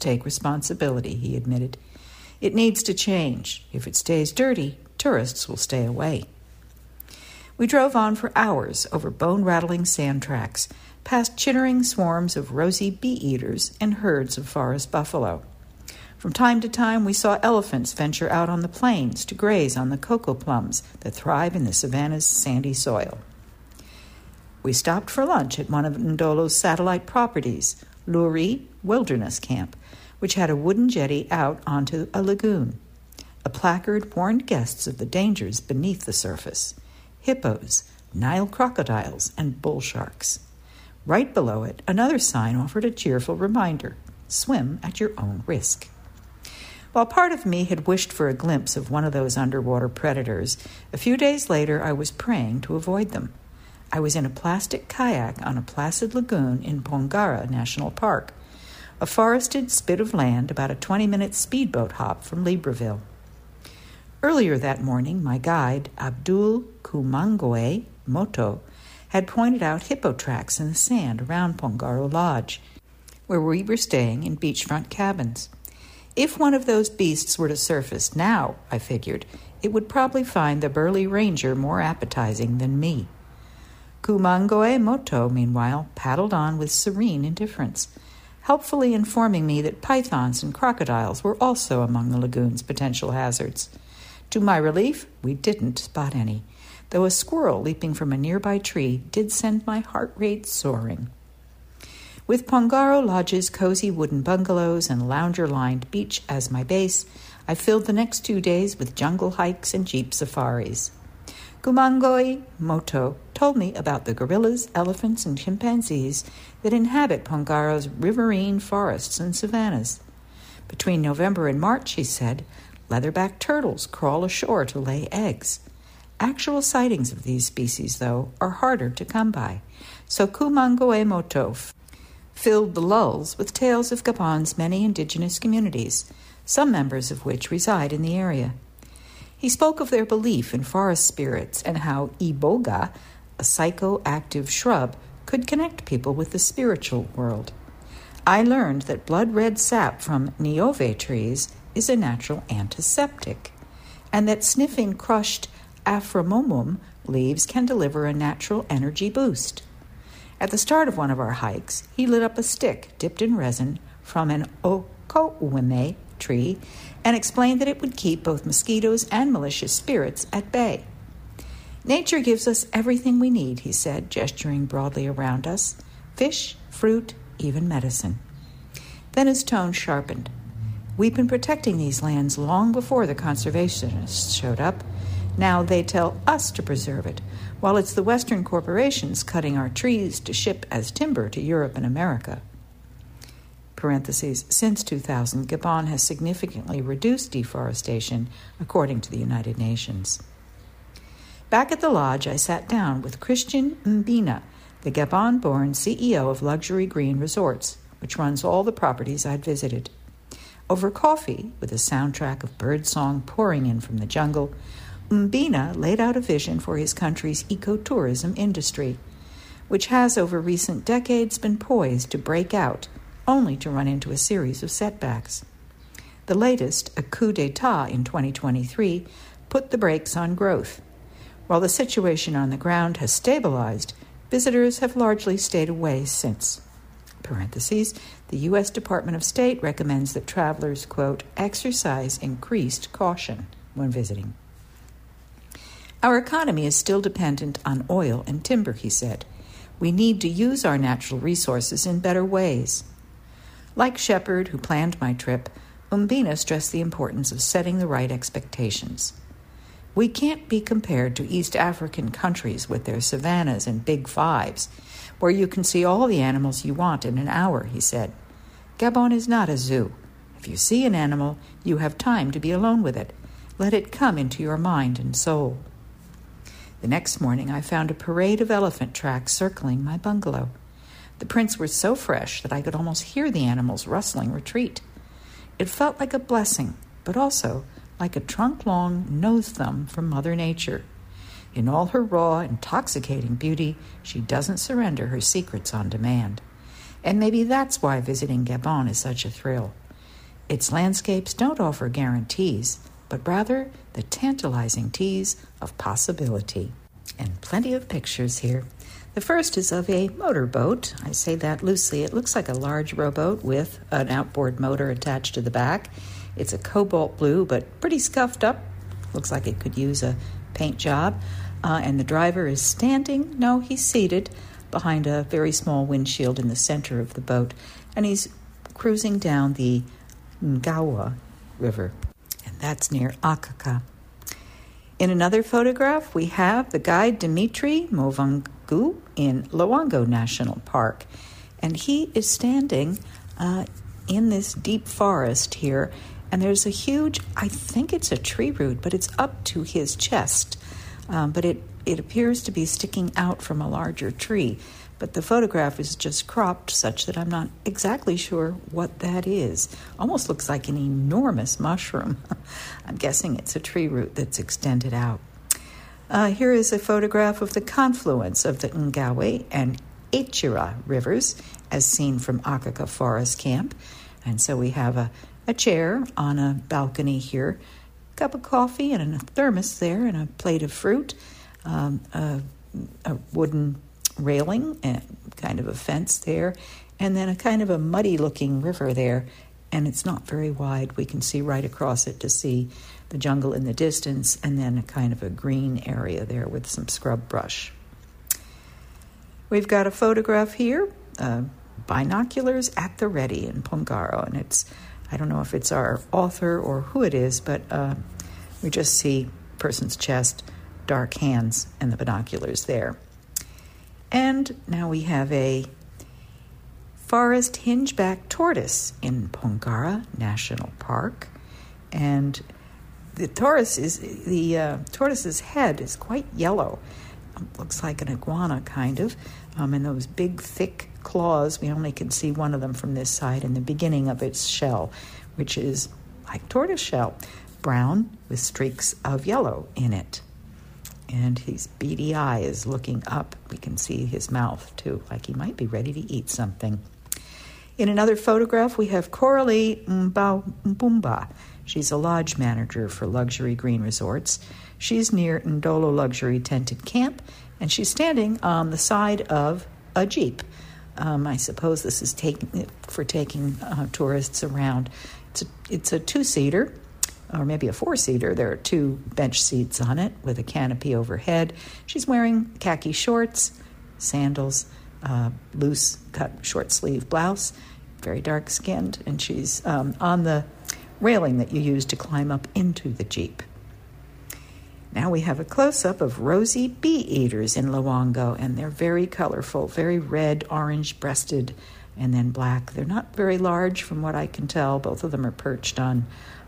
take responsibility, he admitted. It needs to change. If it stays dirty, tourists will stay away. We drove on for hours over bone-rattling sand tracks, past chittering swarms of rosy bee-eaters and herds of forest buffalo. From time to time, we saw elephants venture out on the plains to graze on the cocoa plums that thrive in the savanna's sandy soil. We stopped for lunch at one of Ndolo's satellite properties, Luri Wilderness Camp, which had a wooden jetty out onto a lagoon. A placard warned guests of the dangers beneath the surface: hippos, Nile crocodiles, and bull sharks. Right below it, another sign offered a cheerful reminder: swim at your own risk. While part of me had wished for a glimpse of one of those underwater predators, a few days later I was praying to avoid them. I was in a plastic kayak on a placid lagoon in Pongara National Park, a forested spit of land about a 20-minute speedboat hop from Libreville. Earlier that morning, my guide, Abdul Kumangoe Moto, had pointed out hippo tracks in the sand around Pongaro Lodge, where we were staying in beachfront cabins. If one of those beasts were to surface now, I figured, it would probably find the burly ranger more appetizing than me. Kumangoe Moto, meanwhile, paddled on with serene indifference, helpfully informing me that pythons and crocodiles were also among the lagoon's potential hazards. To my relief, we didn't spot any, though a squirrel leaping from a nearby tree did send my heart rate soaring. With Pongaro Lodge's cozy wooden bungalows and lounger-lined beach as my base, I filled the next 2 days with jungle hikes and jeep safaris. Kumangoe Moto told me about the gorillas, elephants, and chimpanzees that inhabit Pongaro's riverine forests and savannas. Between November and March, he said, leatherback turtles crawl ashore to lay eggs. Actual sightings of these species, though, are harder to come by, so Kumangoe Moto filled the lulls with tales of Gabon's many indigenous communities, some members of which reside in the area. He spoke of their belief in forest spirits and how iboga, a psychoactive shrub, could connect people with the spiritual world. I learned that blood-red sap from niove trees is a natural antiseptic, and that sniffing crushed Aframomum leaves can deliver a natural energy boost. At the start of one of our hikes, he lit up a stick dipped in resin from an okoueme tree and explained that it would keep both mosquitoes and malicious spirits at bay. Nature gives us everything we need, he said, gesturing broadly around us: fish, fruit, even medicine. Then his tone sharpened. We've been protecting these lands long before the conservationists showed up. Now they tell us to preserve it, while it's the Western corporations cutting our trees to ship as timber to Europe and America. Parentheses, since 2000, Gabon has significantly reduced deforestation, according to the United Nations. Back at the lodge, I sat down with Christian Mbina, the Gabon-born CEO of Luxury Green Resorts, which runs all the properties I'd visited. Over coffee, with a soundtrack of birdsong pouring in from the jungle, Mbina laid out a vision for his country's ecotourism industry, which has over recent decades been poised to break out, only to run into a series of setbacks. The latest, a coup d'etat in 2023, put the brakes on growth. While the situation on the ground has stabilized, visitors have largely stayed away since. Parentheses, the U.S. Department of State recommends that travelers, quote, exercise increased caution when visiting. Our economy is still dependent on oil and timber, he said. We need to use our natural resources in better ways. Like Shepard, who planned my trip, Mbina stressed the importance of setting the right expectations. We can't be compared to East African countries with their savannas and big fives, where you can see all the animals you want in an hour, he said. Gabon is not a zoo. If you see an animal, you have time to be alone with it. Let it come into your mind and soul. The next morning, I found a parade of elephant tracks circling my bungalow. The prints were so fresh that I could almost hear the animals rustling retreat. It felt like a blessing, but also like a trunk-long nose-thumb from Mother Nature. In all her raw, intoxicating beauty, she doesn't surrender her secrets on demand. And maybe that's why visiting Gabon is such a thrill. Its landscapes don't offer guarantees, but rather the tantalizing tease of possibility. And plenty of pictures here. The first is of a motorboat. I say that loosely. It looks like a large rowboat with an outboard motor attached to the back. It's a cobalt blue, but pretty scuffed up. Looks like it could use a paint job. And the driver is standing, no, he's seated, behind a very small windshield in the center of the boat. And he's cruising down the Ngawa River. And that's near Akaka. In another photograph, we have the guide Dimitri Movangu in Loango National Park. And he is standing in this deep forest here. And there's a huge, I think it's a tree root, but it's up to his chest. But it appears to be sticking out from a larger tree. But the photograph is just cropped such that I'm not exactly sure what that is. Almost looks like an enormous mushroom. I'm guessing it's a tree root that's extended out. Here is a photograph of the confluence of the Ngawe and Echira rivers as seen from Akaka Forest Camp. And so we have a chair on a balcony here, a cup of coffee and a thermos there and a plate of fruit, a wooden railing and kind of a fence there, and then a kind of a muddy-looking river there, and it's not very wide. We can see right across it to see the jungle in the distance, and then a kind of a green area there with some scrub brush. We've got a photograph here, binoculars at the ready in Pongaro, and I don't know if it's our author or who it is, but we just see person's chest, dark hands, and the binoculars there. And now we have a forest hingeback tortoise in Pongara National Park. And the tortoise's head is quite yellow. Looks like an iguana, kind of. And those big, thick claws, we only can see one of them from this side in the beginning of its shell, which is like tortoise shell, brown with streaks of yellow in it. And his beady eye is looking up. We can see his mouth, too, like he might be ready to eat something. In another photograph, we have Coralie Mbumba. She's a lodge manager for Luxury Green Resorts. She's near Ndolo Luxury Tented Camp, and she's standing on the side of a Jeep. I suppose this is taking tourists around. It's a two-seater, or maybe a four-seater. There are two bench seats on it with a canopy overhead. She's wearing khaki shorts, sandals, loose-cut short-sleeve blouse, very dark-skinned, and she's on the railing that you use to climb up into the Jeep. Now we have a close-up of rosy bee-eaters in Loango, and they're very colorful, very red, orange-breasted, and then black. They're not very large from what I can tell. Both of them are perched on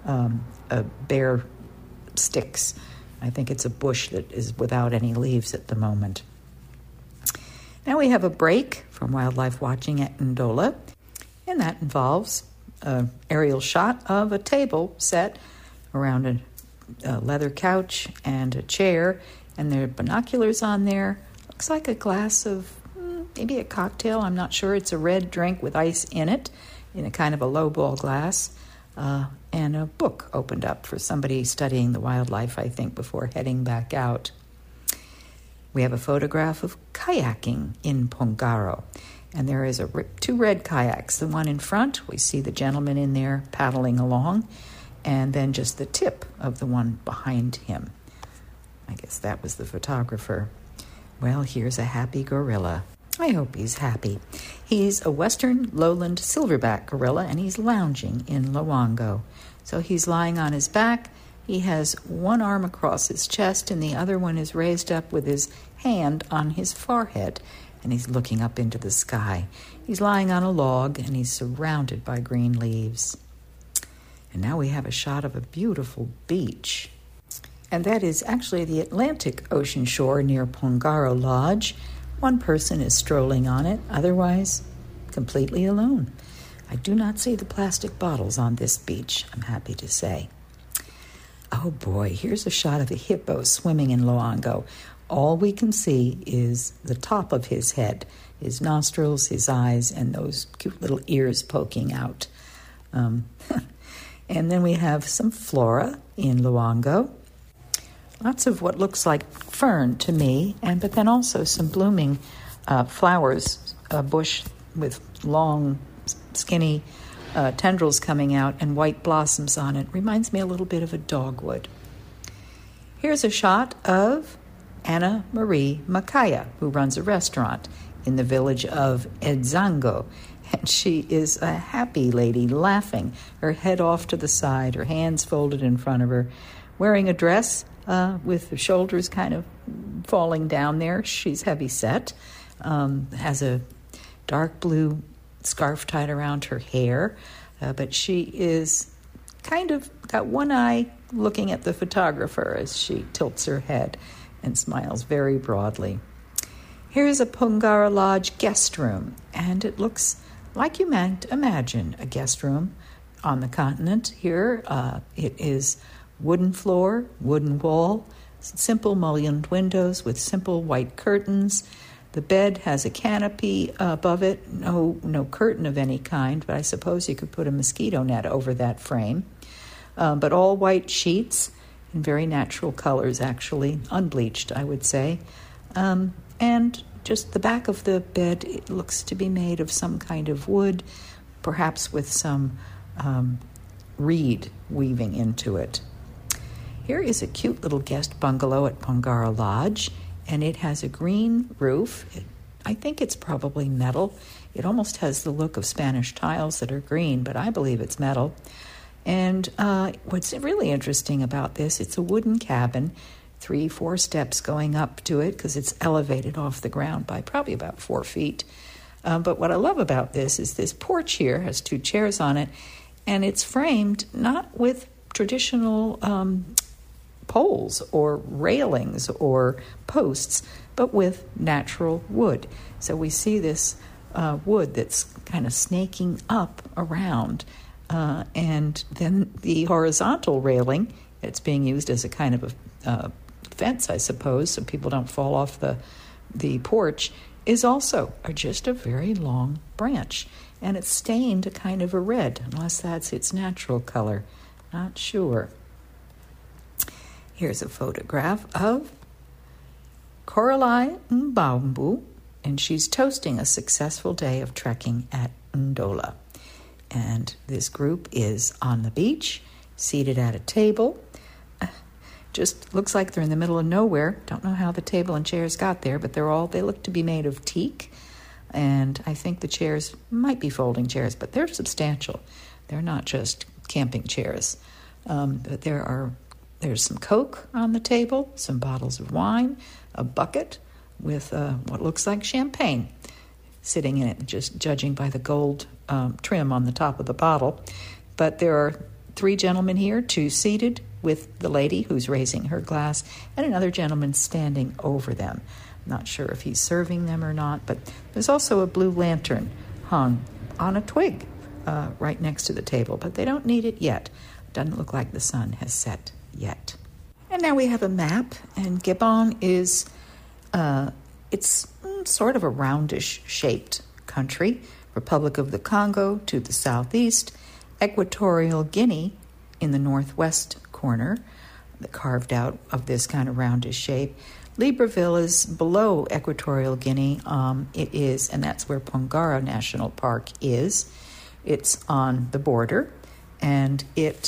bare sticks. I think it's a bush that is without any leaves at the moment. Now we have a break from wildlife watching at Ndola, and that involves an aerial shot of a table set around a leather couch and a chair, and there are binoculars on there. Looks like a glass of maybe a cocktail. I'm not sure. It's a red drink with ice in it, in a kind of a lowball glass. And a book opened up for somebody studying the wildlife, I think, before heading back out. We have a photograph of kayaking in Pongaro, and there is two red kayaks. The one in front, we see the gentleman in there paddling along, and then just the tip of the one behind him. I guess that was the photographer. Well, here's a happy gorilla. I hope he's happy. He's a western lowland silverback gorilla, and he's lounging in Loango. So he's lying on his back. He has one arm across his chest, and the other one is raised up with his hand on his forehead, and he's looking up into the sky. He's lying on a log, and he's surrounded by green leaves. And now we have a shot of a beautiful beach. And that is actually the Atlantic Ocean shore near Pongaro Lodge. One person is strolling on it, otherwise completely alone. I do not see the plastic bottles on this beach, I'm happy to say. Oh boy, here's a shot of a hippo swimming in Loango. All we can see is the top of his head, his nostrils, his eyes, and those cute little ears poking out. And then we have some flora in Luongo. Lots of what looks like fern to me, but then also some blooming flowers, a bush with long, skinny tendrils coming out and white blossoms on it. Reminds me a little bit of a dogwood. Here's a shot of Anna Marie Makaya, who runs a restaurant in the village of Edzango. And she is a happy lady, laughing, her head off to the side, her hands folded in front of her, wearing a dress with the shoulders kind of falling down there. She's heavy set, has a dark blue scarf tied around her hair, but she is kind of got one eye looking at the photographer as she tilts her head and smiles very broadly. Here's a Pungara Lodge guest room, and it looks like you might imagine a guest room on the continent. Here it is wooden floor, wooden wall, simple mullioned windows with simple white curtains. The bed has a canopy above it, no curtain of any kind, but I suppose you could put a mosquito net over that frame. But all white sheets in very natural colors, actually, unbleached, I would say. And just the back of the bed, it looks to be made of some kind of wood, perhaps with some reed weaving into it. Here is a cute little guest bungalow at Pungara Lodge, and it has a green roof. I think it's probably metal. It almost has the look of Spanish tiles that are green, but I believe it's metal. And what's really interesting about this, it's a wooden cabin, 3-4 steps going up to it because it's elevated off the ground by probably about 4 feet. But what I love about this is this porch here has 2 chairs on it, and it's framed not with traditional poles or railings or posts, but with natural wood. So we see this wood that's kind of snaking up around, and then the horizontal railing, it's being used as a kind of a fence, I suppose, so people don't fall off the porch, is also just a very long branch, and it's stained a kind of a red, unless that's its natural color. Not sure. Here's a photograph of Coralie Mbambu, and she's toasting a successful day of trekking at Ndola. And this group is on the beach, seated at a table. Just looks like they're in the middle of nowhere. Don't know how the table and chairs got there, but they look to be made of teak. And I think the chairs might be folding chairs, but they're substantial. They're not just camping chairs. But there's some Coke on the table, some bottles of wine, a bucket with what looks like champagne sitting in it, just judging by the gold trim on the top of the bottle. But there are 3 gentlemen here, 2 seated with the lady who's raising her glass, and another gentleman standing over them. I'm not sure if he's serving them or not, but there's also a blue lantern hung on a twig right next to the table, but they don't need it yet. Doesn't look like the sun has set yet. And now we have a map, and Gabon is, it's sort of a roundish shaped country. Republic of the Congo to the southeast, Equatorial Guinea in the northwest corner, carved out of this kind of roundish shape. Libreville is below Equatorial Guinea. It is, and that's where Pungara National Park is. It's on the border, and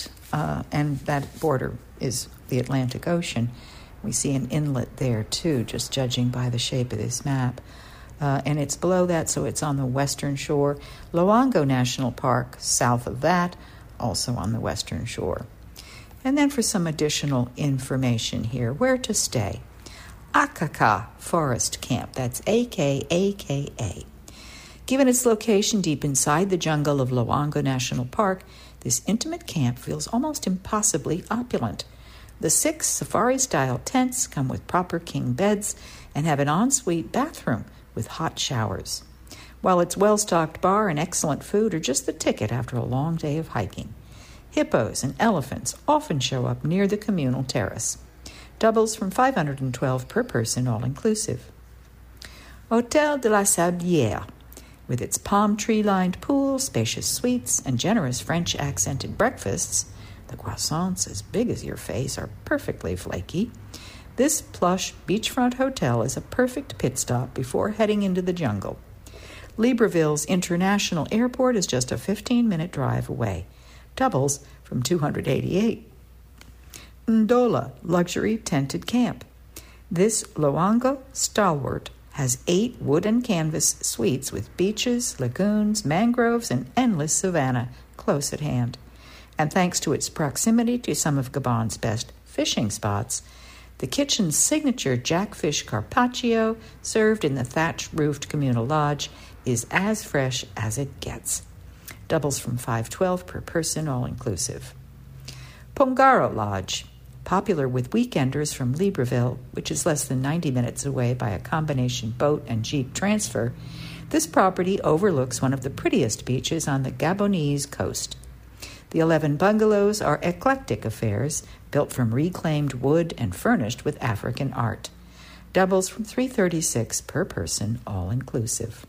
that border is the Atlantic Ocean. We see an inlet there too, just judging by the shape of this map. And it's below that, so it's on the western shore. Luongo National Park, south of that, also on the western shore. And then for some additional information here, where to stay. Akaka Forest Camp, that's A-K-A-K-A. Given its location deep inside the jungle of Luongo National Park, this intimate camp feels almost impossibly opulent. The 6 safari-style tents come with proper king beds and have an ensuite bathroom with hot showers, while its well-stocked bar and excellent food are just the ticket after a long day of hiking. Hippos and elephants often show up near the communal terrace. Doubles from $512 per person, all-inclusive. Hôtel de la Sablière. With its palm tree-lined pool, spacious suites, and generous French-accented breakfasts, the croissants, as big as your face, are perfectly flaky. This plush beachfront hotel is a perfect pit stop before heading into the jungle. Libreville's International Airport is just a 15-minute drive away. Doubles from 288. Ndola Luxury Tented Camp. This Loanga stalwart has 8 wooden canvas suites with beaches, lagoons, mangroves, and endless savanna close at hand. And thanks to its proximity to some of Gabon's best fishing spots, the kitchen's signature jackfish carpaccio, served in the thatch-roofed communal lodge, is as fresh as it gets. Doubles from $5.12 per person, all-inclusive. Pongaro Lodge. Popular with weekenders from Libreville, which is less than 90 minutes away by a combination boat and jeep transfer, this property overlooks one of the prettiest beaches on the Gabonese coast. The 11 bungalows are eclectic affairs, built from reclaimed wood and furnished with African art. Doubles from $3.36 per person, all-inclusive.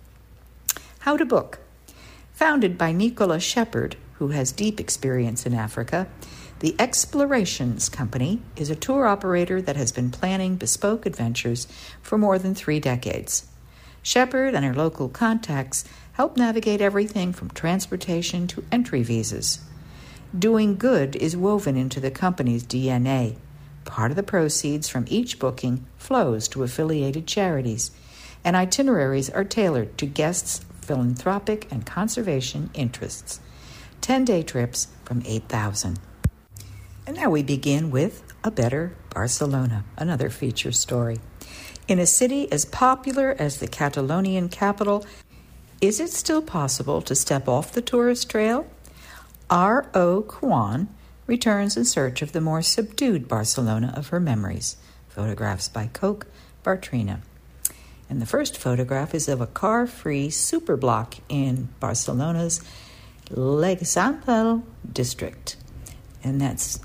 How to book. Founded by Nicola Shepard, who has deep experience in Africa, the Explorations Company is a tour operator that has been planning bespoke adventures for more than 3 decades. Shepard and her local contacts help navigate everything from transportation to entry visas. Doing good is woven into the company's DNA. Part of the proceeds from each booking flows to affiliated charities, and itineraries are tailored to guests' philanthropic and conservation interests. 10-day trips from $8,000. And now we begin with A Better Barcelona, another feature story. In a city as popular as the Catalonian capital, is it still possible to step off the tourist trail? R.O. Kwan returns in search of the more subdued Barcelona of her memories. Photographs by Coke Bartrina. And the first photograph is of a car-free superblock in Barcelona's L'Eixample district. And that's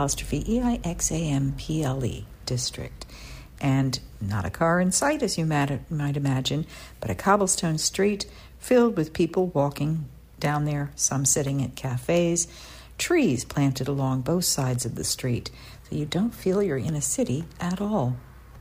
L'Eixample district. And not a car in sight, as you might imagine, but a cobblestone street filled with people walking down there, some sitting at cafes, trees planted along both sides of the street, so you don't feel you're in a city at all.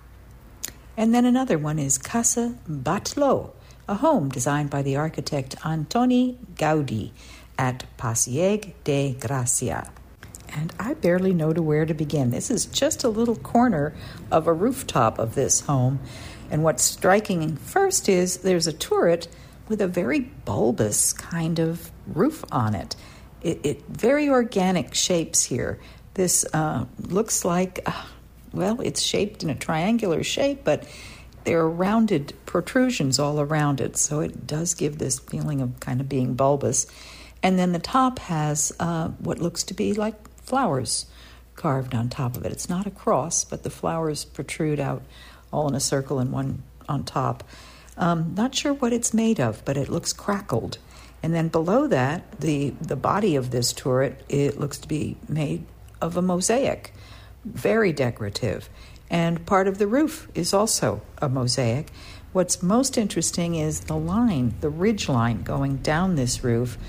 And then another one is Casa Batlló, a home designed by the architect Antoni Gaudí at Passeig de Gràcia. And I barely know where to begin. This is just a little corner of a rooftop of this home. And what's striking first is there's a turret with a very bulbous kind of roof on it. It very organic shapes here. This looks like, it's shaped in a triangular shape, but there are rounded protrusions all around it. So it does give this feeling of kind of being bulbous. And then the top has what looks to be like flowers carved on top of it. It's not a cross, but the flowers protrude out all in a circle and one on top. Not sure what it's made of, but it looks crackled. And then below that, the body of this turret, it looks to be made of a mosaic, very decorative. And part of the roof is also a mosaic. What's most interesting is the line, the ridge line going down this roof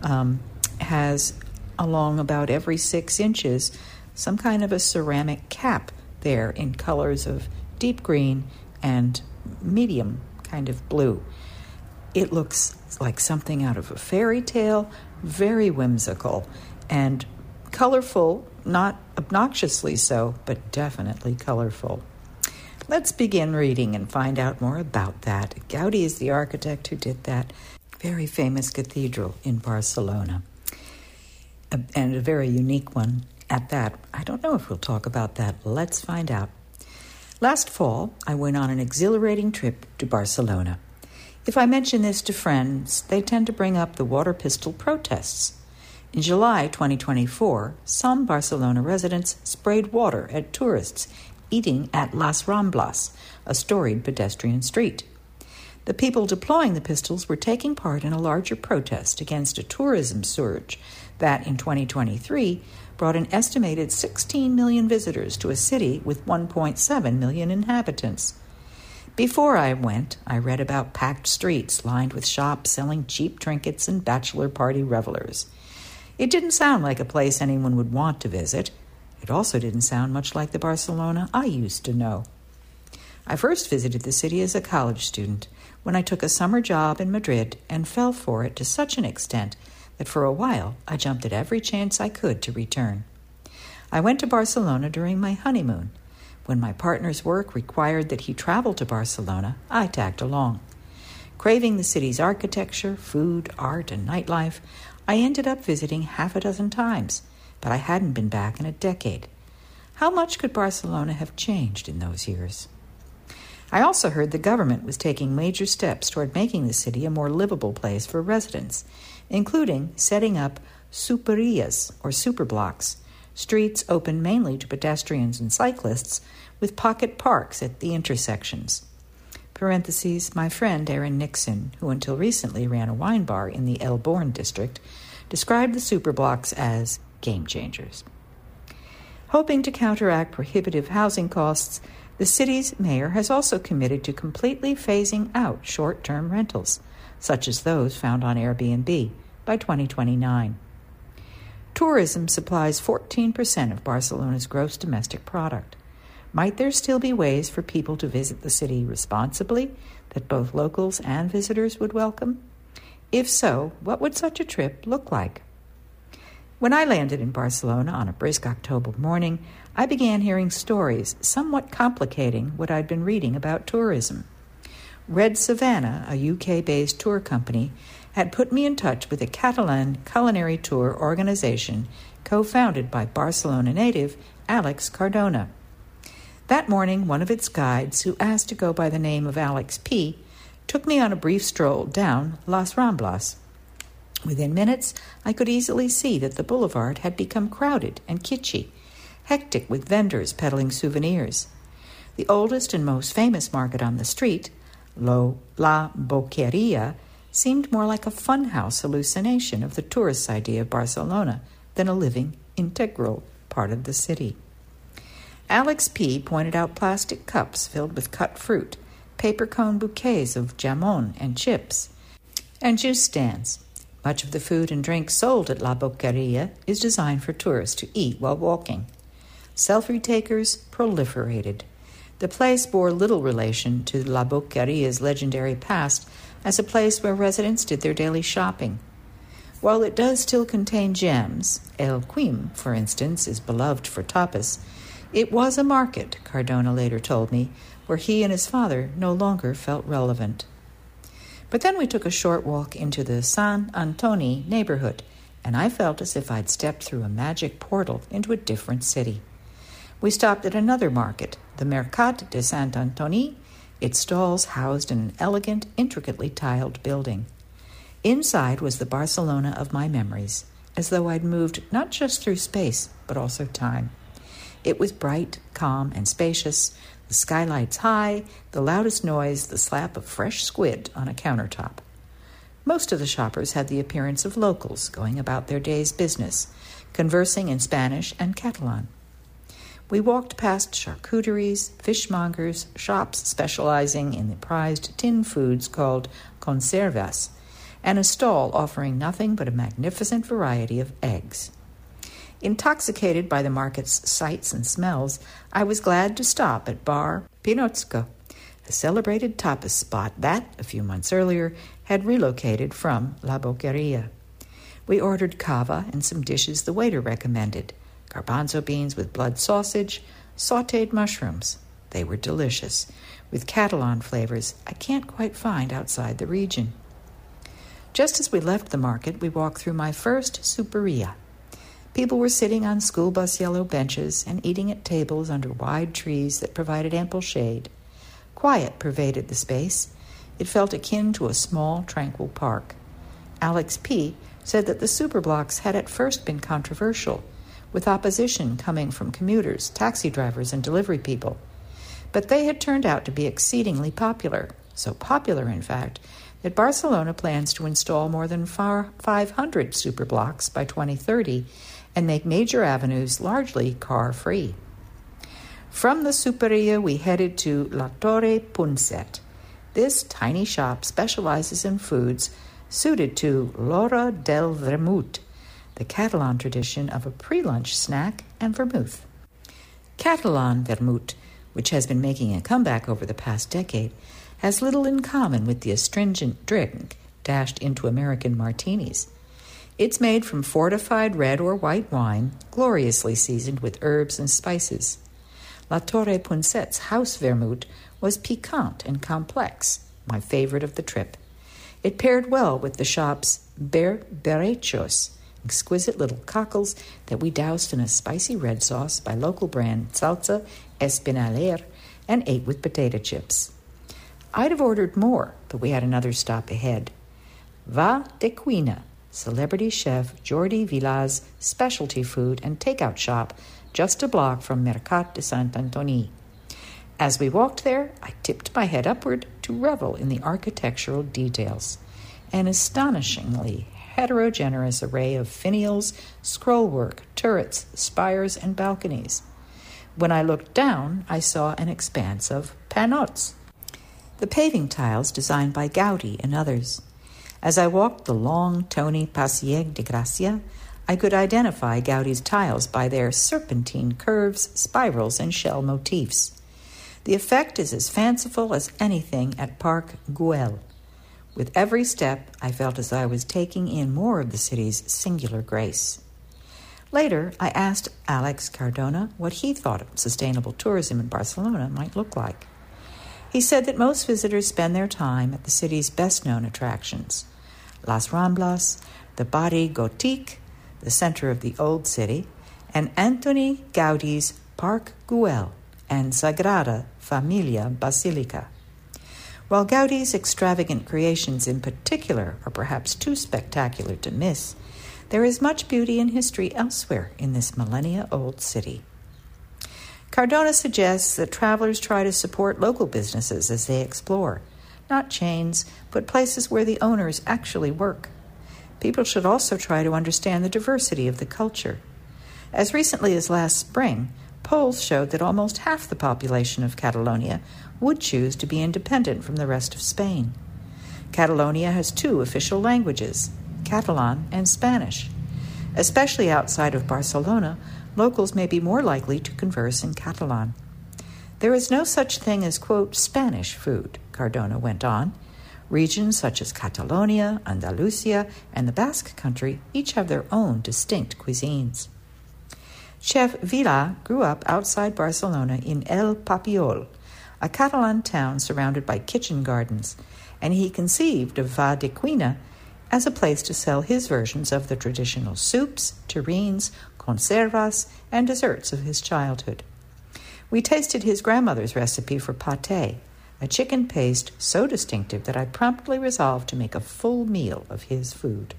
has along about every 6 inches some kind of a ceramic cap there in colors of deep green and medium kind of blue. It looks like something out of a fairy tale, very whimsical and colorful, not obnoxiously so, but definitely colorful. Let's begin reading and find out more about that. Gaudí is the architect who did that very famous cathedral in Barcelona, and a very unique one at that. I don't know if we'll talk about that. Let's find out. Last fall, I went on an exhilarating trip to Barcelona. If I mention this to friends, they tend to bring up the water pistol protests. In July 2024, some Barcelona residents sprayed water at tourists eating at Las Ramblas, a storied pedestrian street. The people deploying the pistols were taking part in a larger protest against a tourism surge that, in 2023, brought an estimated 16 million visitors to a city with 1.7 million inhabitants. Before I went, I read about packed streets lined with shops selling cheap trinkets and bachelor party revelers. It didn't sound like a place anyone would want to visit. It also didn't sound much like the Barcelona I used to know. I first visited the city as a college student when I took a summer job in Madrid and fell for it to such an extent that for a while I jumped at every chance I could to return. I went to Barcelona during my honeymoon. When my partner's work required that he travel to Barcelona, I tagged along. Craving the city's architecture, food, art, and nightlife, I ended up visiting half a dozen times, but I hadn't been back in a decade. How much could Barcelona have changed in those years? I also heard the government was taking major steps toward making the city a more livable place for residents, including setting up superias, or superblocks, streets open mainly to pedestrians and cyclists, with pocket parks at the intersections. Parentheses, my friend Aaron Nixon, who until recently ran a wine bar in the El Born district, described the superblocks as game changers. Hoping to counteract prohibitive housing costs, the city's mayor has also committed to completely phasing out short-term rentals, such as those found on Airbnb, by 2029. Tourism supplies 14% of Barcelona's gross domestic product. Might there still be ways for people to visit the city responsibly that both locals and visitors would welcome? If so, what would such a trip look like? When I landed in Barcelona on a brisk October morning, I began hearing stories somewhat complicating what I'd been reading about tourism. Red Savannah, a UK-based tour company, had put me in touch with a Catalan culinary tour organization co-founded by Barcelona native Alex Cardona. That morning, one of its guides, who asked to go by the name of Alex P., took me on a brief stroll down Las Ramblas. Within minutes, I could easily see that the boulevard had become crowded and kitschy, hectic with vendors peddling souvenirs. The oldest and most famous market on the street, La Boqueria, seemed more like a funhouse hallucination of the tourist's idea of Barcelona than a living, integral part of the city. Alex P. pointed out plastic cups filled with cut fruit, paper cone bouquets of jamon and chips, and juice stands. Much of the food and drink sold at La Boqueria is designed for tourists to eat while walking. Selfie takers proliferated. The place bore little relation to La Boqueria's legendary past as a place where residents did their daily shopping. While it does still contain gems, El Quim, for instance, is beloved for tapas, it was a market, Cardona later told me, where he and his father no longer felt relevant. But then we took a short walk into the San Antoni neighborhood, and I felt as if I'd stepped through a magic portal into a different city. We stopped at another market, the Mercat de Sant Antoni, its stalls housed in an elegant, intricately tiled building. Inside was the Barcelona of my memories, as though I'd moved not just through space, but also time. It was bright, calm, and spacious, the skylights high, the loudest noise, the slap of fresh squid on a countertop. Most of the shoppers had the appearance of locals going about their day's business, conversing in Spanish and Catalan. We walked past charcuteries, fishmongers, shops specializing in the prized tin foods called conservas, and a stall offering nothing but a magnificent variety of eggs. Intoxicated by the market's sights and smells, I was glad to stop at Bar Pinotsko, a celebrated tapas spot that, a few months earlier, had relocated from La Boqueria. We ordered cava and some dishes the waiter recommended, garbanzo beans with blood sausage, sautéed mushrooms. They were delicious, with Catalan flavors I can't quite find outside the region. Just as we left the market, we walked through my first superia. People were sitting on school bus yellow benches and eating at tables under wide trees that provided ample shade. Quiet pervaded the space. It felt akin to a small, tranquil park. Alex P. said that the superblocks had at first been controversial, with opposition coming from commuters, taxi drivers, and delivery people. But they had turned out to be exceedingly popular, so popular, in fact, that Barcelona plans to install more than 500 superblocks by 2030 and make major avenues largely car-free. From the Superia, we headed to La Torre Punset. This tiny shop specializes in foods suited to l'hora del vermut, the Catalan tradition of a pre-lunch snack and vermouth. Catalan vermouth, which has been making a comeback over the past decade, has little in common with the astringent drink dashed into American martinis. It's made from fortified red or white wine, gloriously seasoned with herbs and spices. La Torre Punset's house vermouth was piquant and complex, my favorite of the trip. It paired well with the shop's berberechos, exquisite little cockles that we doused in a spicy red sauce by local brand Salsa Espinaler and ate with potato chips. I'd have ordered more, but we had another stop ahead. Va de Cuina, celebrity chef Jordi Vila's specialty food and takeout shop just a block from Mercat de Sant Antoni. As we walked there, I tipped my head upward to revel in the architectural details. An astonishingly heterogeneous array of finials, scrollwork, turrets, spires, and balconies. When I looked down, I saw an expanse of panots, the paving tiles designed by Gaudi and others. As I walked the long, tony Pasieg de Gracia, I could identify Gaudi's tiles by their serpentine curves, spirals, and shell motifs. The effect is as fanciful as anything at Parc Güell. With every step, I felt as I was taking in more of the city's singular grace. Later, I asked Alex Cardona what he thought sustainable tourism in Barcelona might look like. He said that most visitors spend their time at the city's best-known attractions: Las Ramblas, the Barri Gòtic, the center of the Old City, and Antoni Gaudi's Parc Güell and Sagrada Familia Basilica. While Gaudi's extravagant creations in particular are perhaps too spectacular to miss, there is much beauty and history elsewhere in this millennia-old city. Cardona suggests that travelers try to support local businesses as they explore, not chains, but places where the owners actually work. People should also try to understand the diversity of the culture. As recently as last spring, polls showed that almost half the population of Catalonia would choose to be independent from the rest of Spain. Catalonia has two official languages, Catalan and Spanish. Especially outside of Barcelona, locals may be more likely to converse in Catalan. There is no such thing as, quote, Spanish food, Cardona went on. Regions such as Catalonia, Andalusia, and the Basque Country each have their own distinct cuisines. Chef Vila grew up outside Barcelona in El Papiol, a Catalan town surrounded by kitchen gardens, and he conceived of Va de Cuina as a place to sell his versions of the traditional soups, terrines, conservas, and desserts of his childhood. We tasted his grandmother's recipe for pâté, a chicken paste so distinctive that I promptly resolved to make a full meal of his food.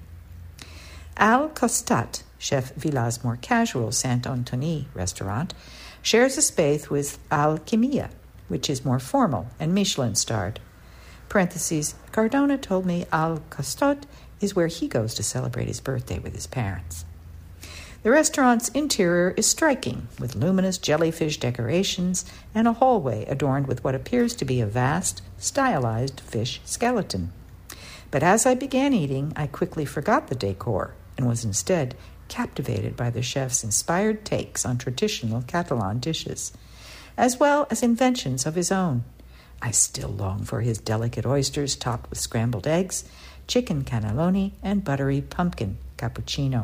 Al Costat, Chef Vila's more casual Sant Antoni restaurant, shares a space with Alquimia, which is more formal and Michelin-starred. Parentheses, Cardona told me Al Costat is where he goes to celebrate his birthday with his parents. The restaurant's interior is striking, with luminous jellyfish decorations and a hallway adorned with what appears to be a vast, stylized fish skeleton. But as I began eating, I quickly forgot the decor and was instead captivated by the chef's inspired takes on traditional Catalan dishes, as well as inventions of his own. I still long for his delicate oysters topped with scrambled eggs, chicken cannelloni, and buttery pumpkin cappuccino.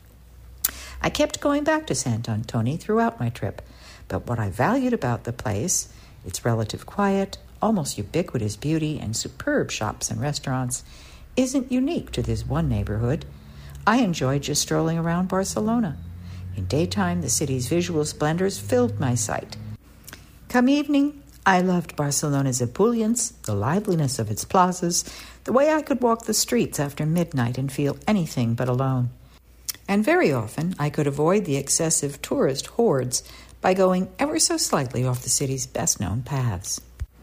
I kept going back to Sant Antoni throughout my trip, but what I valued about the place, its relative quiet, almost ubiquitous beauty, and superb shops and restaurants, isn't unique to this one neighborhood. I enjoyed just strolling around Barcelona. In daytime, the city's visual splendors filled my sight. Come evening, I loved Barcelona's ebullience, the liveliness of its plazas, the way I could walk the streets after midnight and feel anything but alone. And very often, I could avoid the excessive tourist hordes by going ever so slightly off the city's best-known paths.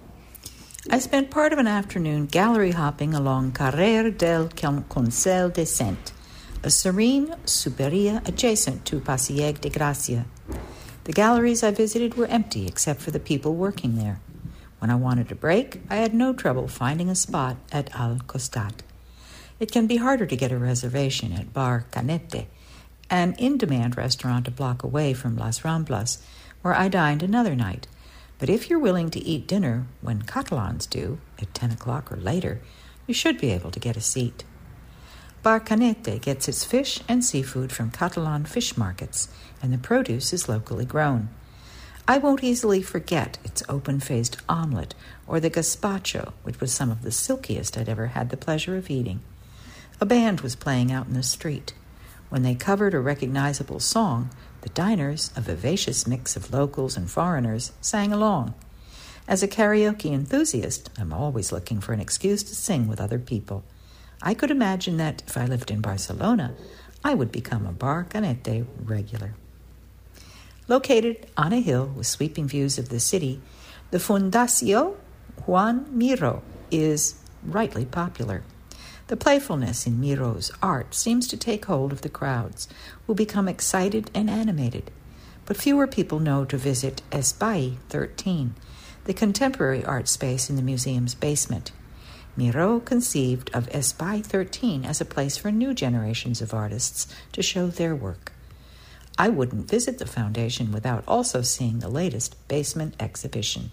I spent part of an afternoon gallery hopping along Carrer del Consell de Cent, a serene Superia adjacent to Pasieg de Gracia. The galleries I visited were empty except for the people working there. When I wanted a break, I had no trouble finding a spot at Al Costat. It can be harder to get a reservation at Bar Canete, an in-demand restaurant a block away from Las Ramblas, where I dined another night. But if you're willing to eat dinner when Catalans do, at 10 o'clock or later, you should be able to get a seat. Bar Canete gets its fish and seafood from Catalan fish markets, and the produce is locally grown. I won't easily forget its open-faced omelet or the gazpacho, which was some of the silkiest I'd ever had the pleasure of eating. A band was playing out in the street. When they covered a recognizable song, the diners, a vivacious mix of locals and foreigners, sang along. As a karaoke enthusiast, I'm always looking for an excuse to sing with other people. I could imagine that if I lived in Barcelona, I would become a Bar Canete regular. Located on a hill with sweeping views of the city, the Fundació Joan Miró is rightly popular. The playfulness in Miró's art seems to take hold of the crowds, who become excited and animated. But fewer people know to visit Espai 13, the contemporary art space in the museum's basement. Miró conceived of Espai 13 as a place for new generations of artists to show their work. I wouldn't visit the foundation without also seeing the latest basement exhibition.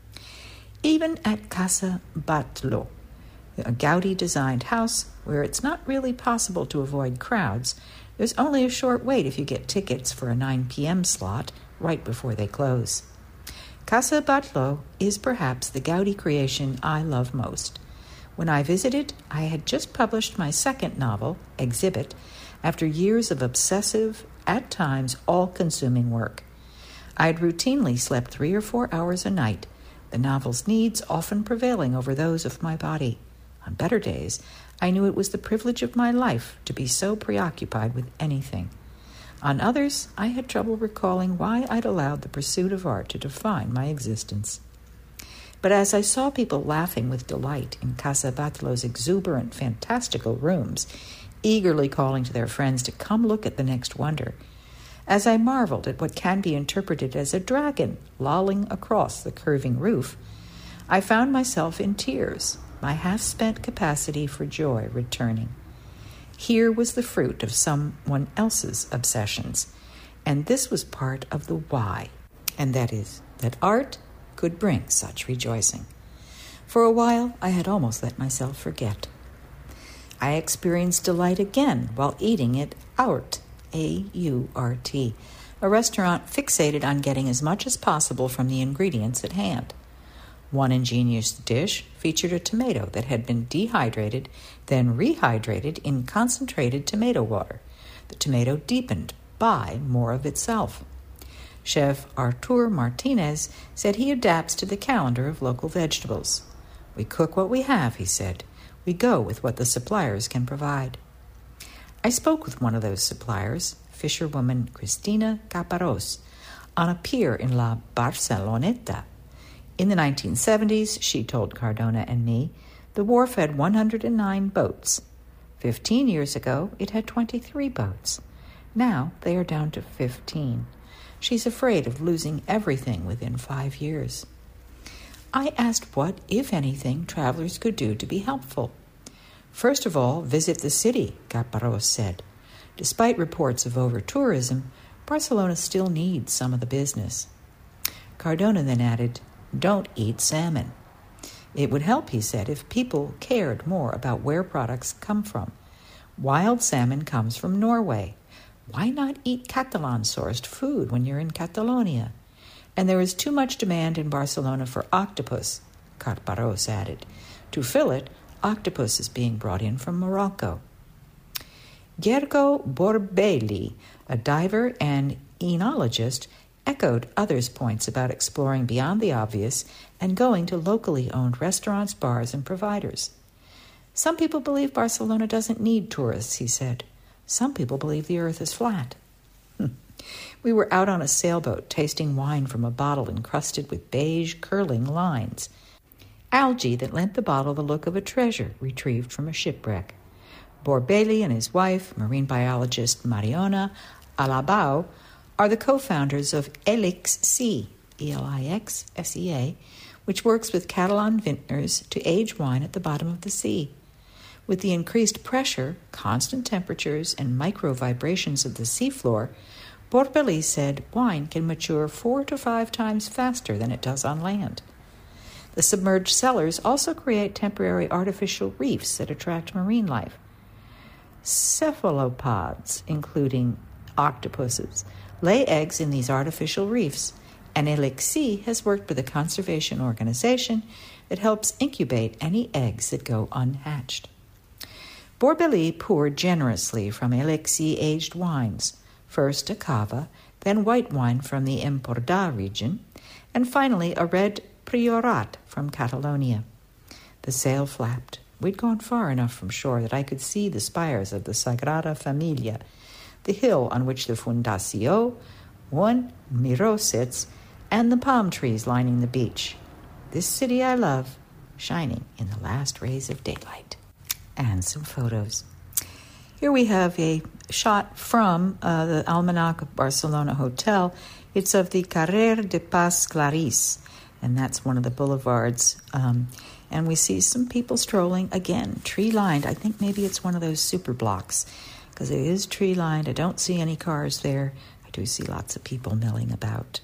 Even at Casa Batlló, a Gaudí-designed house where it's not really possible to avoid crowds, there's only a short wait if you get tickets for a 9 p.m. slot right before they close. Casa Batlló is perhaps the Gaudí creation I love most. When I visited, I had just published my second novel, Exhibit, after years of obsessive, at times all-consuming work. I had routinely slept 3 or 4 hours a night, the novel's needs often prevailing over those of my body. On better days, I knew it was the privilege of my life to be so preoccupied with anything. On others, I had trouble recalling why I'd allowed the pursuit of art to define my existence. But as I saw people laughing with delight in Casa Batlló's exuberant, fantastical rooms, eagerly calling to their friends to come look at the next wonder, as I marveled at what can be interpreted as a dragon lolling across the curving roof, I found myself in tears, my half-spent capacity for joy returning. Here was the fruit of someone else's obsessions, and this was part of the why, and that is that art could bring such rejoicing. For a while, I had almost let myself forget. I experienced delight again while eating at Aurt, A-U-R-T, a restaurant fixated on getting as much as possible from the ingredients at hand. One ingenious dish featured a tomato that had been dehydrated, then rehydrated in concentrated tomato water. The tomato deepened by more of itself. Chef Artur Martinez said he adapts to the calendar of local vegetables. "We cook what we have," he said. "We go with what the suppliers can provide." I spoke with one of those suppliers, fisherwoman Cristina Caparrós, on a pier in La Barceloneta. In the 1970s, she told Cardona and me, the wharf had 109 boats. 15 years ago, it had 23 boats. Now they are down to 15. She's afraid of losing everything within 5 years. I asked what, if anything, travelers could do to be helpful. "First of all, visit the city," Caparrós said. Despite reports of over-tourism, Barcelona still needs some of the business. Cardona then added, "Don't eat salmon." It would help, he said, if people cared more about where products come from. Wild salmon comes from Norway. Why not eat Catalan-sourced food when you're in Catalonia? And there is too much demand in Barcelona for octopus, Caparrós added. To fill it, octopus is being brought in from Morocco. Gergo Borbeli, a diver and enologist, echoed others' points about exploring beyond the obvious and going to locally owned restaurants, bars, and providers. "Some people believe Barcelona doesn't need tourists," he said. "Some people believe the earth is flat." We were out on a sailboat tasting wine from a bottle encrusted with beige, curling lines, algae that lent the bottle the look of a treasure retrieved from a shipwreck. Borbeli and his wife, marine biologist Mariona Alabau, are the co-founders of Elixsea, Elixsea, which works with Catalan vintners to age wine at the bottom of the sea. With the increased pressure, constant temperatures, and micro-vibrations of the seafloor, Borbeli said wine can mature 4 to 5 times faster than it does on land. The submerged cellars also create temporary artificial reefs that attract marine life. Cephalopods, including octopuses, lay eggs in these artificial reefs, and Elixsea has worked with a conservation organization that helps incubate any eggs that go unhatched. Borbeli poured generously from Elixsea-aged wines, first a cava, then white wine from the Empordà region, and finally a red Priorat from Catalonia. The sail flapped. We'd gone far enough from shore that I could see the spires of the Sagrada Familia, the hill on which the Fundació Juan Miró sits, and the palm trees lining the beach. This city I love, shining in the last rays of daylight. And some photos. Here we have a shot from the Almanac Barcelona Hotel. It's of the Carrer de Pas Claris, and that's one of the boulevards. And we see some people strolling, again, tree-lined. I think maybe it's one of those super blocks, because it is tree-lined. I don't see any cars there. I do see lots of people milling about.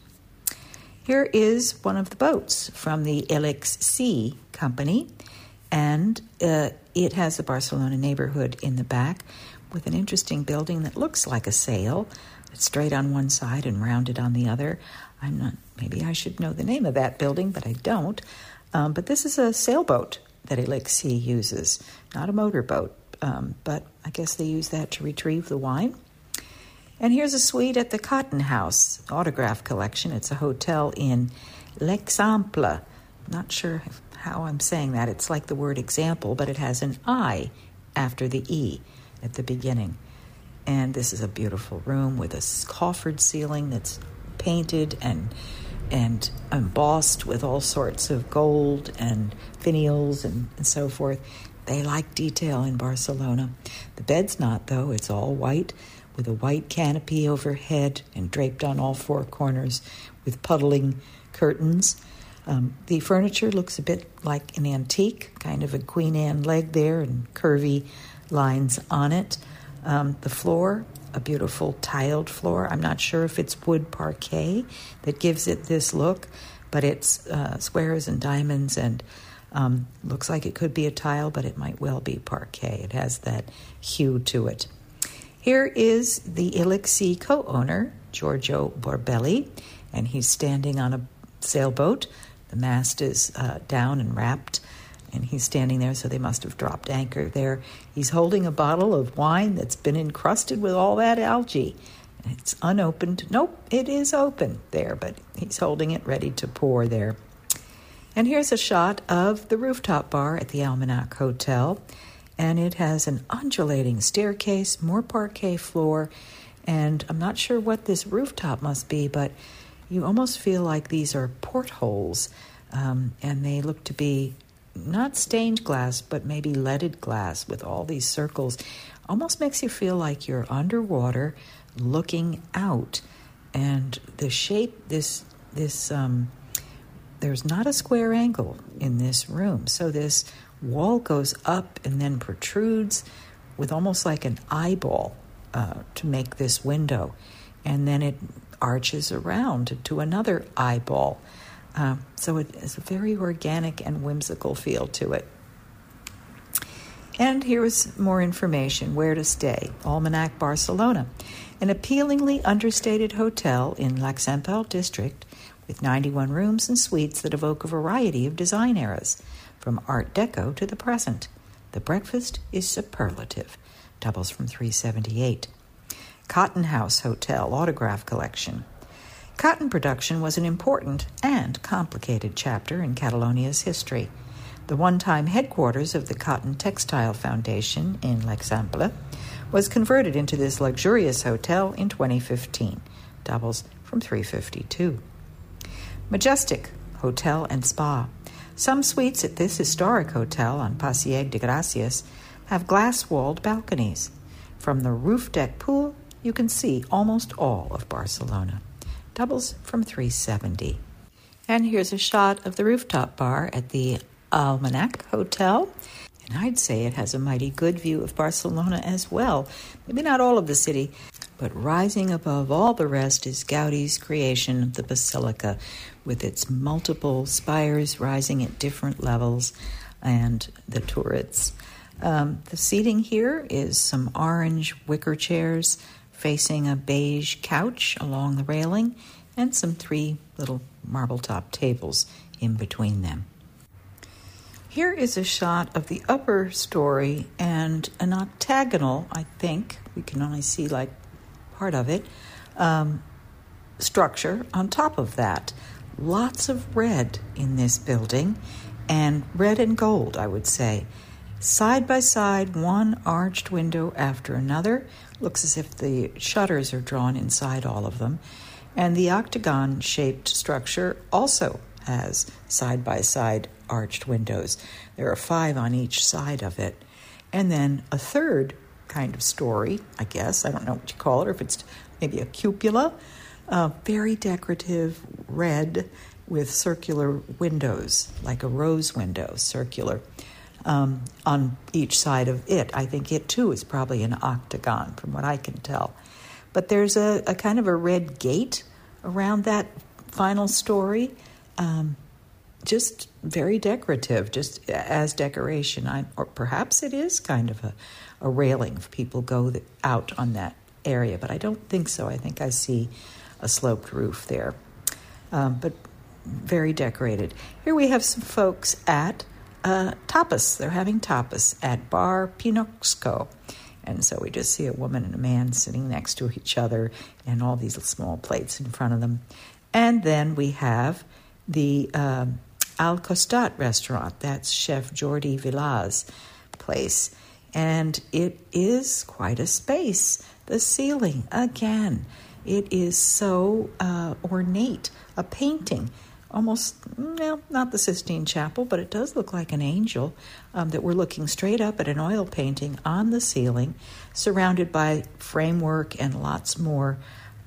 Here is one of the boats from the Elixsea company, and it has a Barcelona neighborhood in the back with an interesting building that looks like a sail. It's straight on one side and rounded on the other. Maybe I should know the name of that building, but I don't. But this is a sailboat that Elixsea uses, not a motorboat, but I guess they use that to retrieve the wine. And here's a suite at the Cotton House Autograph Collection. It's a hotel in L'Exemple. Not sure how I'm saying that. It's like the word example, but it has an I after the E at the beginning. And this is a beautiful room with a coffered ceiling that's painted and embossed with all sorts of gold and finials and so forth. They like detail in Barcelona. The bed's not, though. It's all white with a white canopy overhead and draped on all 4 corners with puddling curtains. The furniture looks a bit like an antique, kind of a Queen Anne leg there and curvy lines on it. The floor, a beautiful tiled floor. I'm not sure if it's wood parquet that gives it this look, but it's squares and diamonds and looks like it could be a tile, but it might well be parquet. It has that hue to it. Here is the Elixsea co-owner, Giorgio Borbeli, and he's standing on a sailboat. The mast is down and wrapped, and he's standing there, so they must have dropped anchor there. He's holding a bottle of wine that's been encrusted with all that algae. It's unopened. Nope, it is open there, but he's holding it ready to pour there. And here's a shot of the rooftop bar at the Almanac Hotel, and it has an undulating staircase, more parquet floor, and I'm not sure what this rooftop must be, but you almost feel like these are portholes, and they look to be not stained glass, but maybe leaded glass with all these circles. Almost makes you feel like you're underwater looking out. And the shape, there's not a square angle in this room. So this wall goes up and then protrudes with almost like an eyeball to make this window. And then it arches around to another eyeball. So it is a very organic and whimsical feel to it. And here's more information, where to stay. Almanac Barcelona, an appealingly understated hotel in L'Exemple district with 91 rooms and suites that evoke a variety of design eras, from Art Deco to the present. The breakfast is superlative, doubles from $378. Cotton House Hotel Autograph Collection. Cotton production was an important and complicated chapter in Catalonia's history. The one-time headquarters of the Cotton Textile Foundation in L'Exemple was converted into this luxurious hotel in 2015, doubles from $352. Majestic Hotel and Spa. Some suites at this historic hotel on Passeig de Gracias have glass-walled balconies. From the roof deck pool you can see almost all of Barcelona. Doubles from $3.70. And here's a shot of the rooftop bar at the Almanac Hotel. And I'd say it has a mighty good view of Barcelona as well. Maybe not all of the city, but rising above all the rest is Gaudi's creation of the Basilica, with its multiple spires rising at different levels and the turrets. The seating here is some orange wicker chairs facing a beige couch along the railing and some 3 little marble-top tables in between them. Here is a shot of the upper story and an octagonal, I think, we can only see like part of it, structure on top of that. Lots of red in this building, and red and gold, I would say. Side by side, one arched window after another. Looks as if the shutters are drawn inside all of them. And the octagon-shaped structure also has side-by-side arched windows. There are 5 on each side of it. And then a third kind of story, I guess. I don't know what you call it, or if it's maybe a cupola. Very decorative red with circular windows, like a rose window, circular, on each side of it. I think it, too, is probably an octagon, from what I can tell. But there's a kind of a red gate around that final story. Just very decorative, just as decoration. Or perhaps it is kind of a railing if people go out on that area, but I don't think so. I think I see a sloped roof there. But very decorated. Here we have some folks at tapas. They're having tapas at Bar Pinoxco. And so we just see a woman and a man sitting next to each other and all these small plates in front of them. And then we have the Al Costat restaurant. That's Chef Jordi Vila's place. And it is quite a space. The ceiling, again, it is so ornate. A painting, almost, well, not the Sistine Chapel, but it does look like an angel, that we're looking straight up at an oil painting on the ceiling, surrounded by framework and lots more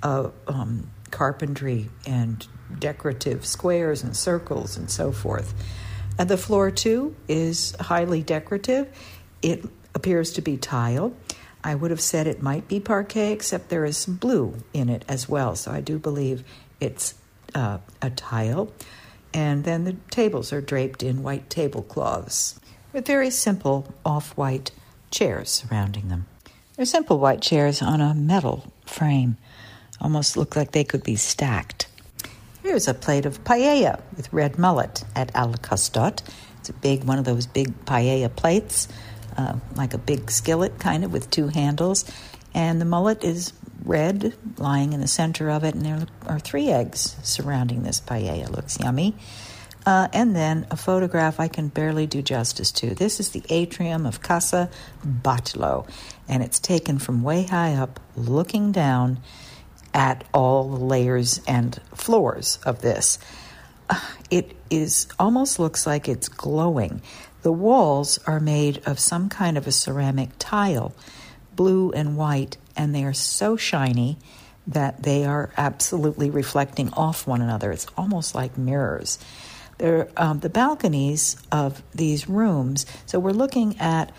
carpentry and decorative squares and circles and so forth. And the floor, too, is highly decorative. It appears to be tile. I would have said it might be parquet, except there is some blue in it as well. So I do believe it's a tile. And then the tables are draped in white tablecloths with very simple off-white chairs surrounding them. They're simple white chairs on a metal frame. Almost look like they could be stacked. Here's a plate of paella with red mullet at Al Costat. It's a big, one of those big paella plates, like a big skillet kind of with 2 handles. And the mullet is red, lying in the center of it, and there are 3 eggs surrounding this paella. Looks yummy. And then a photograph I can barely do justice to. This is the atrium of Casa Batlló, and it's taken from way high up, looking down at all the layers and floors of this. It is almost looks like it's glowing. The walls are made of some kind of a ceramic tile, blue and white, and they are so shiny that they are absolutely reflecting off one another. It's almost like mirrors. They're the balconies of these rooms. So we're looking at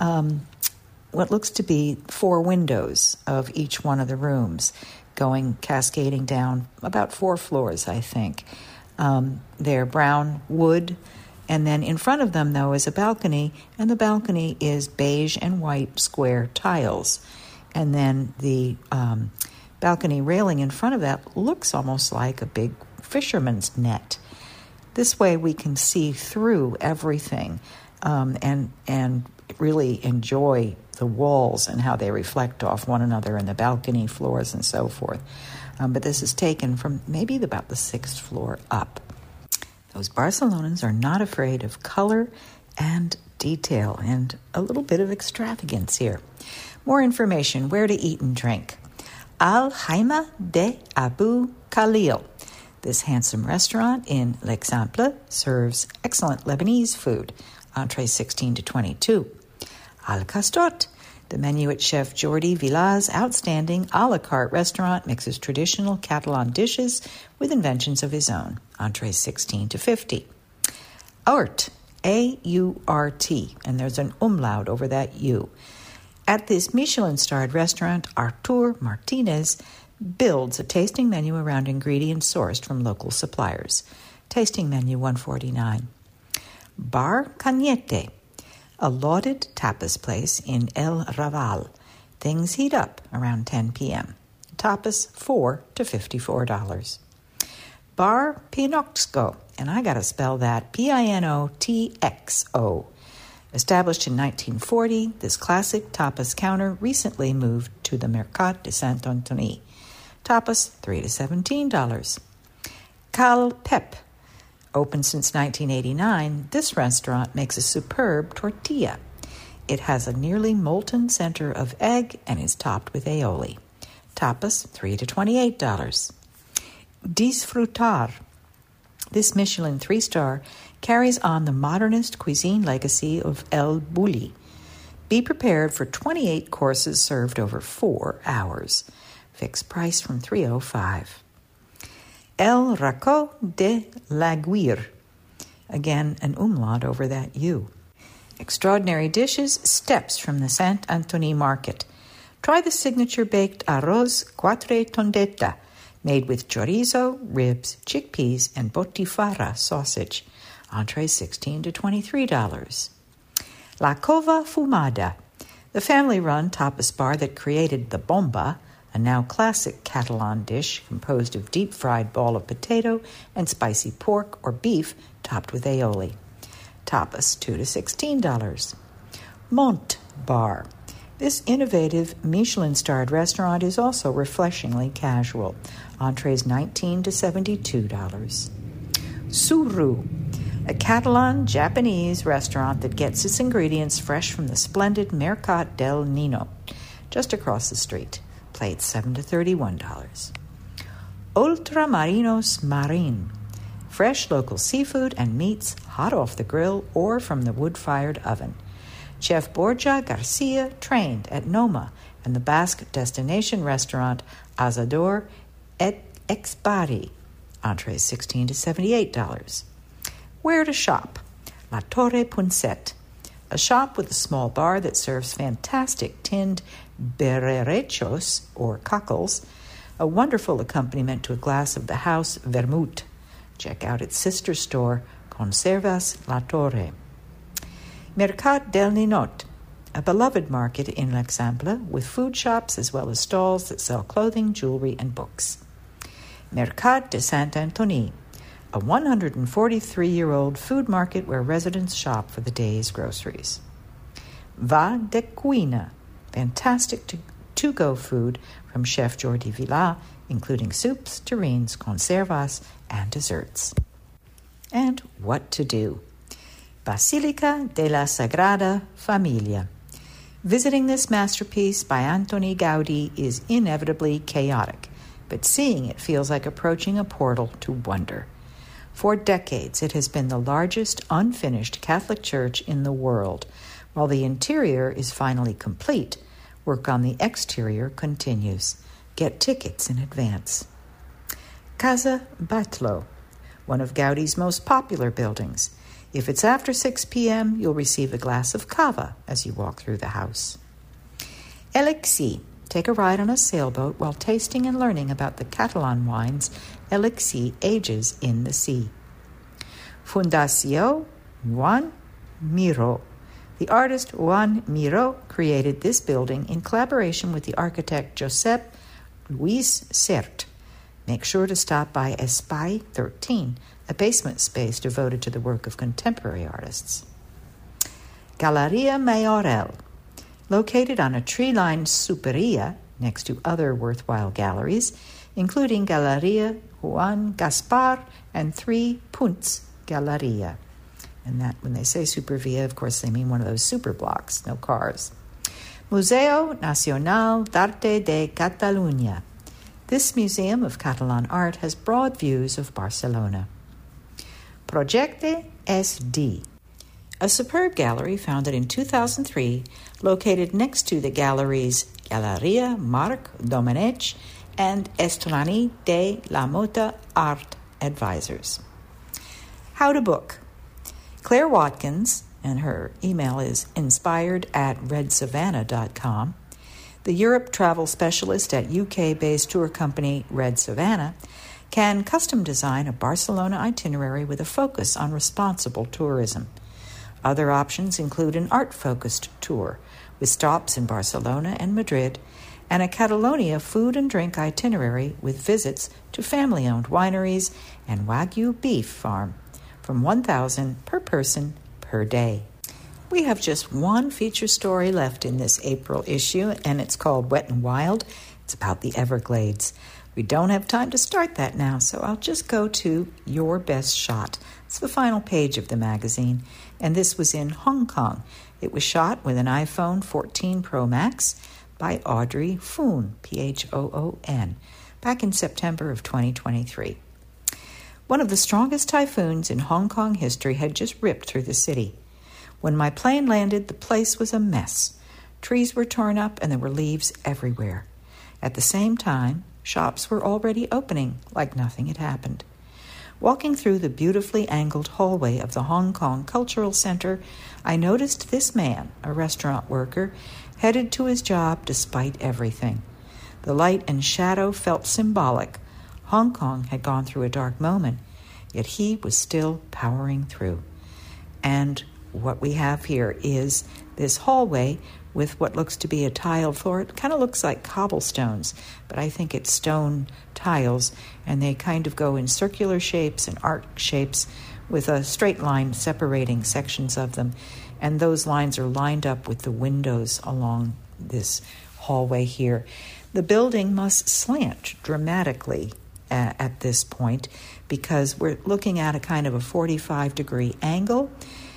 what looks to be 4 windows of each one of the rooms, cascading down about 4 floors, I think. They're brown wood, and then in front of them, though, is a balcony, and the balcony is beige and white square tiles. And then the balcony railing in front of that looks almost like a big fisherman's net. This way we can see through everything and really enjoy the walls and how they reflect off one another and the balcony floors and so forth. But this is taken from maybe about the 6th floor up. Those Barcelonans are not afraid of color and detail and a little bit of extravagance here. More information, where to eat and drink. Al Jaime de Abu Khalil. This handsome restaurant in L'Exemple serves excellent Lebanese food, entrees 16 to 22. Al Costat. The menu at Chef Jordi Vila's outstanding a la carte restaurant mixes traditional Catalan dishes with inventions of his own. Entrees 16 to 50. Art, A-U-R-T, and there's an umlaut over that U. At this Michelin-starred restaurant, Artur Martinez builds a tasting menu around ingredients sourced from local suppliers. Tasting menu 149. Bar Cañete, a lauded tapas place in El Raval. Things heat up around 10 p.m. Tapas $4 to $54. Bar Pinoxco, and I gotta spell that, P-I-N-O-T-X-O. Established in 1940, this classic tapas counter recently moved to the Mercat de Sant-Antoni. Tapas $3 to $17. Cal Pep. Open since 1989, this restaurant makes a superb tortilla. It has a nearly molten center of egg and is topped with aioli. Tapas $3 to $28. Disfrutar. This Michelin 3-star carries on the modernist cuisine legacy of El Bulli. Be prepared for 28 courses served over 4 hours. Fixed price from $305. El Racó de l'Aguirre. Again, an umlaut over that U. Extraordinary dishes, steps from the Sant-Antoni market. Try the signature baked arroz quatre tondetta, made with chorizo, ribs, chickpeas, and botifarra sausage. Entrees $16 to $23. La Cova Fumada, the family-run tapas bar that created the bomba, a now classic Catalan dish composed of deep-fried ball of potato and spicy pork or beef topped with aioli. Tapas $2 to $16. Mont Bar. This innovative Michelin-starred restaurant is also refreshingly casual. Entrees $19 to $72. Suru, a Catalan-Japanese restaurant that gets its ingredients fresh from the splendid Mercat del Nino, just across the street. Plates $7 to $31. Ultramarinos Marin. Fresh local seafood and meats hot off the grill or from the wood-fired oven. Chef Borja Garcia trained at Noma and the Basque destination restaurant Asador et Expari. Entrees $16 to $78. Where to shop? La Torre Punset, a shop with a small bar that serves fantastic tinned bererechos, or cockles, a wonderful accompaniment to a glass of the house vermouth. Check out its sister store, Conservas La Torre. Mercat del Ninot, a beloved market in l'Eixample with food shops as well as stalls that sell clothing, jewelry, and books. Mercat de Sant-Antoni, a 143-year-old food market where residents shop for the day's groceries. Va de Cuina, fantastic to-go food from Chef Jordi Vila, including soups, terrines, conservas, and desserts. And what to do? Basilica de la Sagrada Familia. Visiting this masterpiece by Antoni Gaudí is inevitably chaotic, but seeing it feels like approaching a portal to wonder. For decades, it has been the largest unfinished Catholic church in the world. While the interior is finally complete, work on the exterior continues. Get tickets in advance. Casa Batlló, one of Gaudí's most popular buildings. If it's after 6 p.m., you'll receive a glass of cava as you walk through the house. Elixir, take a ride on a sailboat while tasting and learning about the Catalan wines Elixir ages in the sea. Fundació Joan Miró. The artist Joan Miró created this building in collaboration with the architect Josep Lluís Sert. Make sure to stop by Espai 13, a basement space devoted to the work of contemporary artists. Galeria Mayorel, located on a tree-lined superia next to other worthwhile galleries, including Galeria Juan Gaspar and 3 Punts Galeria. And that, when they say supervia, of course, they mean one of those super blocks, no cars. Museo Nacional d'Arte de Catalunya. This museum of Catalan art has broad views of Barcelona. Projecte SD, a superb gallery founded in 2003, located next to the galleries Galeria Marc Domenech and Estrani de la Mota Art Advisors. How to book. Claire Watkins, and her email is inspired@redsavannah.com, the Europe travel specialist at UK-based tour company Red Savannah, can custom design a Barcelona itinerary with a focus on responsible tourism. Other options include an art-focused tour with stops in Barcelona and Madrid, and a Catalonia food and drink itinerary with visits to family-owned wineries and Wagyu beef farm, from $1,000 per person per day. We have just one feature story left in this April issue, and it's called Wet and Wild. It's about the Everglades. We don't have time to start that now, so I'll just go to Your Best Shot. It's the final page of the magazine, and this was in Hong Kong. It was shot with an iPhone 14 Pro Max by Audrey Phoon, Phoon, back in September of 2023. One of the strongest typhoons in Hong Kong history had just ripped through the city. When my plane landed, the place was a mess. Trees were torn up and there were leaves everywhere. At the same time, shops were already opening like nothing had happened. Walking through the beautifully angled hallway of the Hong Kong Cultural Center, I noticed this man, a restaurant worker, headed to his job despite everything. The light and shadow felt symbolic. Hong Kong had gone through a dark moment, yet he was still powering through. And what we have here is this hallway with what looks to be a tiled floor. It kind of looks like cobblestones, but I think it's stone tiles, and they kind of go in circular shapes and arc shapes with a straight line separating sections of them. And those lines are lined up with the windows along this hallway here. The building must slant dramatically at this point because we're looking at a kind of a 45-degree angle,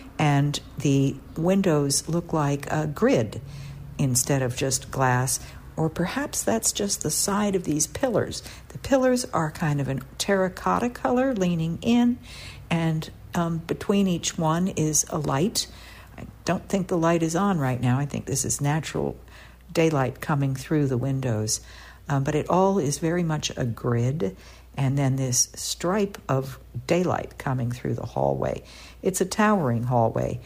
and the windows look like a grid instead of just glass, or perhaps that's just the side of these pillars. The pillars are kind of a terracotta color leaning in, and between each one is a light. I don't think the light is on right now. I think this is natural daylight coming through the windows. But it all is very much a grid, and then this stripe of daylight coming through the hallway. It's a towering hallway.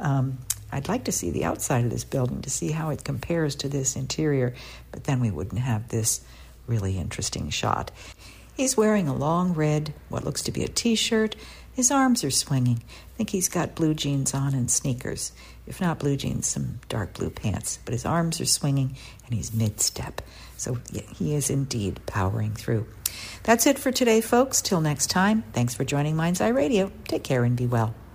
I'd like to see the outside of this building to see how it compares to this interior, but then we wouldn't have this really interesting shot. He's wearing a long red, what looks to be a T-shirt. His arms are swinging. I think he's got blue jeans on and sneakers. If not blue jeans, some dark blue pants. But his arms are swinging, and he's mid-step. So yeah, he is indeed powering through. That's it for today, folks. Till next time, thanks for joining Mind's Eye Radio. Take care and be well.